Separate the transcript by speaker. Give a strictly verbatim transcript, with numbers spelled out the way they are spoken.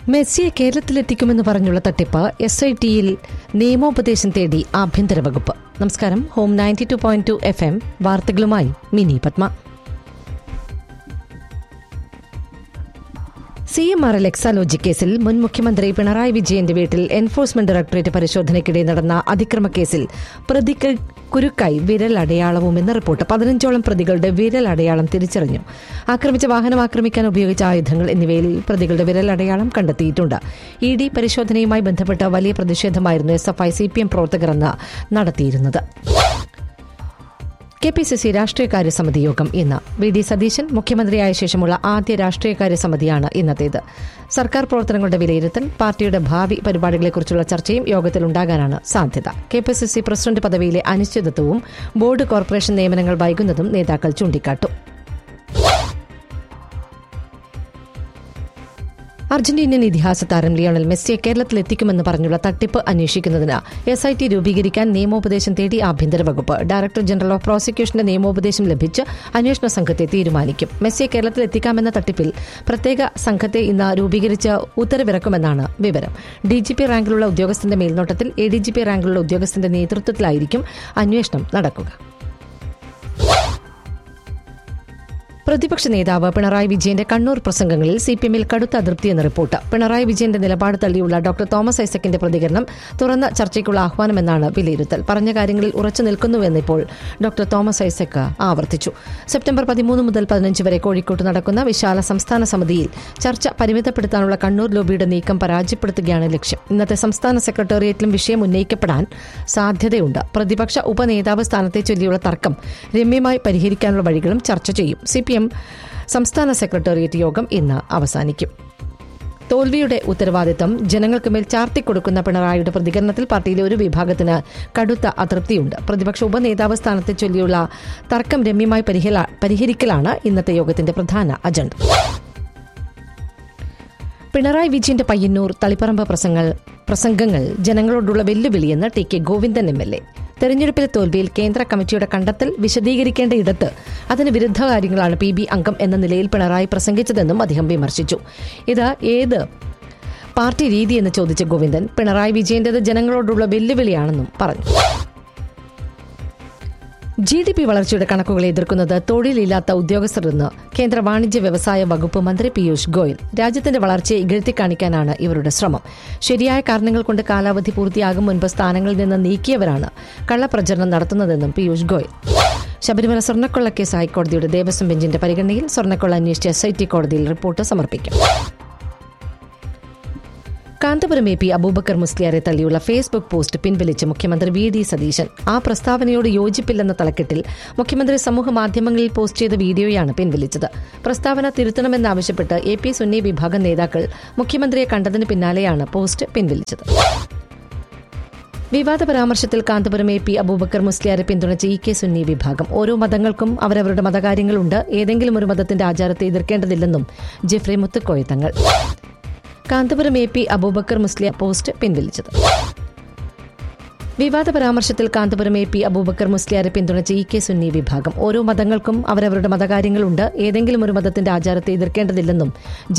Speaker 1: മെസ്സിയെ കേരളത്തിലെത്തിക്കുമെന്ന് പറഞ്ഞുള്ള തട്ടിപ്പ് എസ് ഐ ടിയിൽ നിയമോപദേശം തേടി ആഭ്യന്തര വകുപ്പ്. നമസ്കാരം. Home ninety two point two F M വാർത്തകളുമായി mini Padma. C M R L Exalogic കേസിൽ മുൻ മുഖ്യമന്ത്രി പിണറായി വിജയന്റെ വീട്ടിൽ എൻഫോഴ്സ്മെന്റ് ഡയറക്ടറേറ്റ് പരിശോധനയ്ക്കിടെ നടന്ന അതിക്രമ കേസിൽ പ്രതികൾ കുരുക്കായി വിരൽ അടയാളവും എന്ന റിപ്പോർട്ട്. പതിനഞ്ചോളം പ്രതികളുടെ വിരൽ അടയാളം തിരിച്ചറിഞ്ഞു. ആക്രമിച്ച വാഹനം ആക്രമിക്കാൻ ഉപയോഗിച്ച ആയുധങ്ങൾ എന്നിവയിൽ പ്രതികളുടെ വിരൽ അടയാളം കണ്ടെത്തിയിട്ടുണ്ട്. ഇ ഡി പരിശോധനയുമായി ബന്ധപ്പെട്ട വലിയ പ്രതിഷേധമായിരുന്നു S F I C P M പ്രവർത്തകർ അന്ന് നടത്തിയിരുന്നത്. കെ പി സി സി രാഷ്ട്രീയകാര്യ സമിതി യോഗം ഇന്ന്. വി ഡി സതീശൻ മുഖ്യമന്ത്രിയായ ശേഷമുള്ള ആദ്യ രാഷ്ട്രീയകാര്യ സമിതിയാണ് ഇന്നത്തേത്. സർക്കാർ പ്രവർത്തനങ്ങളുടെ വിലയിരുത്തൽ, പാർട്ടിയുടെ ഭാവി പരിപാടികളെക്കുറിച്ചുള്ള ചർച്ചയും യോഗത്തിലുണ്ടാകാനാണ് സാധ്യത. K P C C president പദവിയിലെ അനിശ്ചിതത്വവും board corporation നിയമനങ്ങൾ വൈകുന്നതും നേതാക്കൾ ചൂണ്ടിക്കാട്ടും. അർജന്റീനിയൻ ഇതിഹാസ താരം ലിയോണൽ മെസ്സിയെ കേരളത്തിലെത്തിക്കുമെന്ന് പറഞ്ഞുള്ള തട്ടിപ്പ് അന്വേഷിക്കുന്നതിന് എസ് ഐ ടി രൂപീകരിക്കാൻ നിയമോപദേശം തേടി ആഭ്യന്തര വകുപ്പ്. ഡയറക്ടർ ജനറൽ ഓഫ് പ്രോസിക്യൂഷന്റെ നിയമോപദേശം ലഭിച്ച് അന്വേഷണ സംഘത്തെ തീരുമാനിക്കും. മെസ്സിയെ കേരളത്തിലെത്തിക്കാമെന്ന തട്ടിപ്പിൽ പ്രത്യേക സംഘത്തെ ഇന്ന് രൂപീകരിച്ച് ഉത്തരവിറക്കുമെന്നാണ് വിവരം. ഡി ജി പി റാങ്കിലുള്ള ഉദ്യോഗസ്ഥന്റെ മേൽനോട്ടത്തിൽ എ ഡി ജി പി റാങ്കിലുള്ള ഉദ്യോഗസ്ഥന്റെ നേതൃത്വത്തിലായിരിക്കും അന്വേഷണം നടക്കുക. പ്രതിപക്ഷ നേതാവ് പിണറായി വിജയന്റെ കണ്ണൂർ പ്രസംഗങ്ങളിൽ സി പി എമ്മിൽ കടുത്ത അതൃപ്തിയെന്ന് റിപ്പോർട്ട്. പിണറായി വിജയന്റെ നിലപാട് തള്ളിയുള്ള ഡോക്ടർ തോമസ് ഐസക്കിന്റെ പ്രതികരണം തുറന്ന ചർച്ചയ്ക്കുള്ള ആഹ്വാനമെന്നാണ് വിലയിരുത്തൽ. പറഞ്ഞ കാര്യങ്ങളിൽ ഉറച്ചു നിൽക്കുന്നുവെന്നിപ്പോൾ ഡോക്ടർ തോമസ് ഐസക് ആവർത്തിച്ചു. സെപ്റ്റംബർ പതിമൂന്ന് മുതൽ പതിനഞ്ച് വരെ കോഴിക്കോട്ട് നടക്കുന്ന വിശാല സംസ്ഥാന സമിതിയിൽ ചർച്ച പരിമിതപ്പെടുത്താനുള്ള കണ്ണൂർ ലോബിയുടെ നീക്കം പരാജയപ്പെടുത്തുകയാണ് ലക്ഷ്യം. ഇന്നത്തെ സംസ്ഥാന സെക്രട്ടേറിയറ്റിലും വിഷയം ഉന്നയിക്കപ്പെടാൻ സാധ്യതയുണ്ട്. പ്രതിപക്ഷ ഉപനേതാവ് സ്ഥാനത്തെ ചൊല്ലിയുള്ള തർക്കം രമ്യമായി പരിഹരിക്കാനുള്ള വഴികളും ചർച്ച ചെയ്യും. സി പി എം സംസ്ഥാന സെക്രട്ടേറിയറ്റ് യോഗം ഇന്ന് അവസാനിക്കും. തോൽവിയുടെ ഉത്തരവാദിത്തം ജനങ്ങൾക്ക് മേൽ ചാർത്തിക്കൊടുക്കുന്ന പിണറായിയുടെ പ്രതികരണത്തിൽ പാർട്ടിയിലെ ഒരു വിഭാഗത്തിന് കടുത്ത അതൃപ്തിയുണ്ട്. പ്രതിപക്ഷ ഉപനേതാവ് സ്ഥാനത്തെ ചൊല്ലിയുള്ള തർക്കം രമ്യമായി പരിഹരിക്കലാണ് ഇന്നത്തെ യോഗത്തിന്റെ പ്രധാന അജണ്ട. പിണറായി വിജയന്റെ പയ്യന്നൂർ തളിപ്പറമ്പ് പ്രസംഗങ്ങൾ പ്രസംഗങ്ങൾ ജനങ്ങളോടുള്ള വെല്ലുവിളിയെന്ന് T K Govindan M L A. തെരഞ്ഞെടുപ്പിലെ തോൽവിയിൽ കേന്ദ്ര കമ്മിറ്റിയുടെ കണ്ടെത്തൽ വിശദീകരിക്കേണ്ട ഇടത്ത് അതിന് വിരുദ്ധ കാര്യങ്ങളാണ് പി ബി അംഗം എന്ന നിലയിൽ പിണറായി പ്രസംഗിച്ചതെന്നും അദ്ദേഹം വിമർശിച്ചു. ഇത് ഏത് പാർട്ടി രീതിയെന്ന് ചോദിച്ച ഗോവിന്ദൻ പിണറായി വിജയന്റേത് ജനങ്ങളോടുള്ള വെല്ലുവിളിയാണെന്നും പറഞ്ഞു. ജി ഡി പി വളർച്ചയുടെ കണക്കുകളെ എതിർക്കുന്നത് തൊഴിലില്ലാത്ത ഉദ്യോഗസ്ഥരെന്ന് കേന്ദ്ര വാണിജ്യ വ്യവസായ വകുപ്പ് മന്ത്രി പീയൂഷ് ഗോയൽ. രാജ്യത്തിന്റെ വളർച്ചയെ ഇകഴ്ത്തിക്കാണിക്കാനാണ് ഇവരുടെ ശ്രമം. ശരിയായ കാരണങ്ങൾ കൊണ്ട് കാലാവധി പൂർത്തിയാകും മുൻപ് സ്ഥാനങ്ങളിൽ നിന്ന് നീക്കിയവരാണ് കള്ളപ്രചരണം നടത്തുന്നതെന്നും പീയൂഷ് ഗോയൽ. ശബരിമല സ്വർണ്ണക്കൊള്ളക്കേസ് ഹൈക്കോടതിയുടെ ദേവസ്വം ബെഞ്ചിന്റെ പരിഗണനയിൽ സ്വർണ്ണക്കൊള്ള അന്വേഷിച്ച എസ് ഐ ടി കോടതിയിൽ റിപ്പോർട്ട് സമർപ്പിക്കും. കാന്തപുരം എ പി അബൂബക്കർ മുസ്ലിയാരെ തള്ളിയുള്ള ഫേസ്ബുക്ക് പോസ്റ്റ് പിൻവലിച്ച് മുഖ്യമന്ത്രി വി ഡി സതീശൻ. ആ പ്രസ്താവനയോട് യോജിപ്പില്ലെന്ന തലക്കെട്ടിൽ മുഖ്യമന്ത്രി സമൂഹ മാധ്യമങ്ങളിൽ പോസ്റ്റ് ചെയ്ത വീഡിയോയാണ് പിൻവലിച്ചത്. പ്രസ്താവന തിരുത്തണമെന്നാവശ്യപ്പെട്ട് എ പി സുന്നി വിഭാഗം നേതാക്കൾ മുഖ്യമന്ത്രിയെ കണ്ടതിന് പിന്നാലെയാണ് പോസ്റ്റ് പിൻവലിച്ചത്. വിവാദ പരാമർശത്തിൽ കാന്തപുരം എ പി അബൂബക്കർ മുസ്ലിയാരെ പിന്തുണച്ച ഇ കെ സുന്നി വിഭാഗം. ഓരോ മതങ്ങൾക്കും അവരവരുടെ മതകാര്യങ്ങളുണ്ട്. ഏതെങ്കിലും ഒരു മതത്തിന്റെ ആചാരത്തെ എതിർക്കേണ്ടതില്ലെന്നും Jeffrey Muthukoya Thangal. Kanthapuram A P Abubakar Musliyar post പിൻവലിച്ചത്. വിവാദ പരാമർശത്തിൽ കാന്തപുരം എ പി അബൂബക്കർ മുസ്ലിയാരെ പിന്തുണച്ച ഇ കെ സുന്നി വിഭാഗം. ഓരോ മതങ്ങൾക്കും അവരവരുടെ മതകാര്യങ്ങളുണ്ട്. ഏതെങ്കിലും ഒരു മതത്തിന്റെ ആചാരത്തെ എതിർക്കേണ്ടതില്ലെന്നും